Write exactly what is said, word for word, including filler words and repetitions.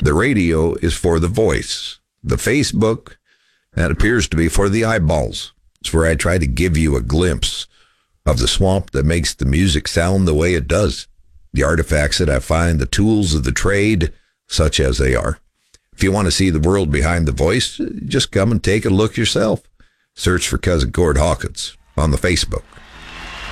The radio is for the voice. The Facebook, that appears to be for the eyeballs. It's where I try to give you a glimpse of the swamp that makes the music sound the way it does. The artifacts that I find, the tools of the trade, such as they are. If you want to see the world behind the voice, just come and take a look yourself. Search for Cousin Gord Hawkins on the Facebook.